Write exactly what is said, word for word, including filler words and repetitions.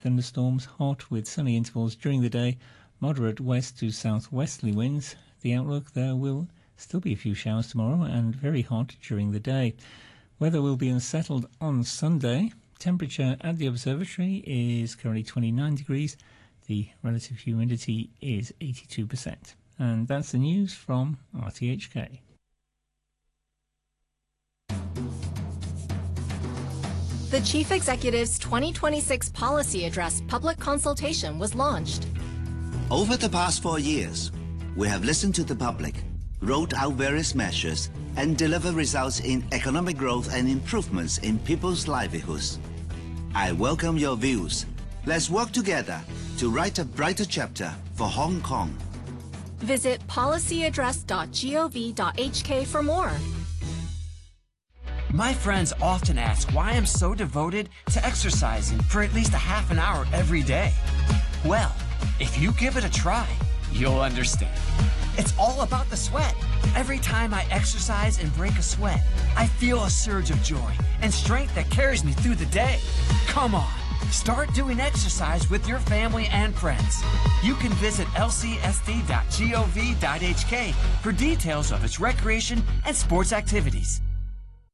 Thunderstorms, hot with sunny intervals during the day, moderate west to southwesterly winds. The outlook, there will still be a few showers tomorrow and very hot during the day. Weather will be unsettled on Sunday. Temperature at the observatory is currently twenty-nine degrees. The relative humidity is eighty-two percent. And that's the news from R T H K. The Chief Executive's twenty twenty-six Policy Address public consultation was launched. Over the past four years, we have listened to the public, rolled out various measures, and delivered results in economic growth and improvements in people's livelihoods. I welcome your views. Let's work together to write a brighter chapter for Hong Kong. Visit policy address dot gov dot h k for more. My friends often ask why I'm so devoted to exercising for at least a half an hour every day. Well, if you give it a try, you'll understand. It's all about the sweat. Every time I exercise and break a sweat, I feel a surge of joy and strength that carries me through the day. Come on, start doing exercise with your family and friends. You can visit l c s d dot gov dot h k for details of its recreation and sports activities.